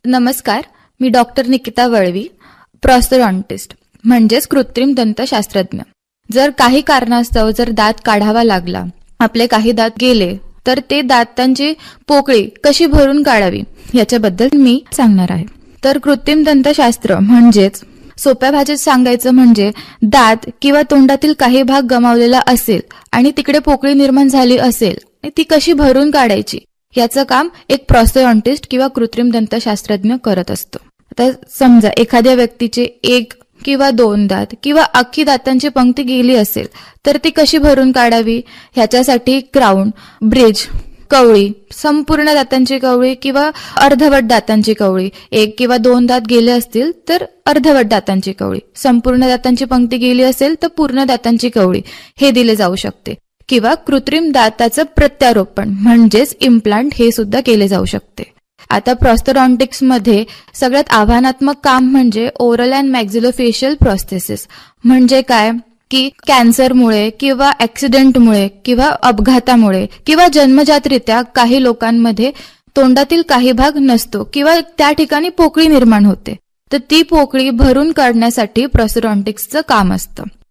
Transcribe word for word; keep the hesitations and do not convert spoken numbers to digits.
नमस्कार, मी डॉक्टर निकिता वळवी, प्रॉस्थोडॉन्टिस्ट म्हणजेच कृत्रिम दंतशास्त्रज्ञ. जर काही कारणास्तव जर दात काढावा लागला, आपले काही दात गेले, तर ते दातांची पोकळी कशी भरून काढावी याच्याबद्दल मी सांगणार आहे. तर कृत्रिम दंतशास्त्र म्हणजेच सोप्या भाषेत सांगायचं म्हणजे दात किंवा तोंडातील काही भाग गमावलेला असेल आणि तिकडे पोकळी निर्माण झाली असेल, ती कशी भरून काढायची याचं काम एक प्रॉस्थोडॉन्टिस्ट किंवा कृत्रिम दंतशास्त्रज्ञ करत असतो. आता समजा एखाद्या व्यक्तीचे एक किंवा दोन दात किंवा अख्खी दातांची पंक्ती गेली असेल, तर ती कशी भरून काढावी ह्याच्यासाठी क्राउन, ब्रिज, कवळी, संपूर्ण दातांची कवळी किंवा अर्धवट दातांची कवळी, एक किंवा दोन दात गेले असतील तर अर्धवट दातांची कवळी, संपूर्ण दातांची पंक्ती गेली असेल तर पूर्ण दातांची कवळी हे दिले जाऊ शकते. किंवा कृत्रिम दाताचं प्रत्यारोपण म्हणजेच इम्प्लांट हे सुद्धा केले जाऊ शकते. आता प्रॉस्थोडॉन्टिक्स मध्ये सगळ्यात आव्हानात्मक काम म्हणजे ओरल अँड मॅक्झिलोफेशियल प्रॉस्थेसिस. म्हणजे काय की कॅन्सरमुळे किंवा ऍक्सिडेंटमुळे किंवा अपघातामुळे किंवा जन्मजातरित्या काही लोकांमध्ये तोंडातील काही भाग नसतो किंवा त्या ठिकाणी पोकळी निर्माण होते, तर ती पोकळी भरून काढण्यासाठी प्रॉस्थोडॉन्टिक्सचं काम असतं.